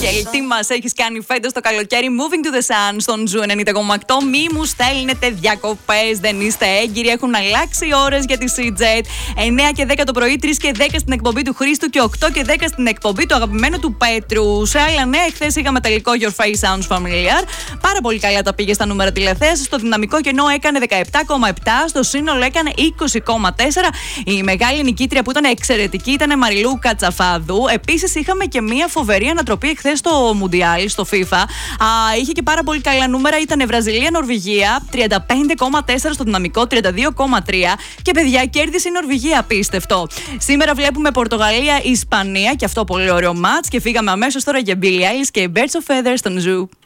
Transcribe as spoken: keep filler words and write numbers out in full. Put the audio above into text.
Και τι μας έχεις κάνει φέτος το καλοκαίρι? Moving to the Sun στον Ζου ενενήντα κόμμα οκτώ. Μη μου στέλνετε διακοπές, δεν είστε έγκυροι. Έχουν αλλάξει οι ώρες για τη Seajet. εννέα και δέκα το πρωί, τρεις και δέκα στην εκπομπή του Χρήστου και οκτώ και δέκα στην εκπομπή του αγαπημένου του Πέτρου. Σε άλλα νέα, εχθές είχαμε τελικό Your Face Sounds Familiar. Πάρα πολύ καλά τα πήγε στα νούμερα τηλεθέασης. Στο δυναμικό κενό έκανε δεκαεπτά κόμμα επτά, στο σύνολο έκανε είκοσι κόμμα τέσσερα. Η μεγάλη νικήτρια που ήταν εξαιρετική ήταν Μαριλού Κατσαφάδου. Επίσης είχαμε και μια φοβερή ανατροπή εχθές στο Μουντιάλ, στο FIFA. Α, είχε και πάρα πολύ καλά νούμερα. Ήταν Βραζιλία-Νορβηγία, τριάντα πέντε κόμμα τέσσερα στο δυναμικό, τριάντα δύο κόμμα τρία. Και παιδιά, κέρδισε η Νορβηγία, απίστευτο. Σήμερα βλέπουμε Πορτογαλία-Ισπανία και αυτό πολύ ωραίο μάτς. Και φύγαμε αμέσως τώρα για Billie Eilish και Birds of Feathers στον Ζου.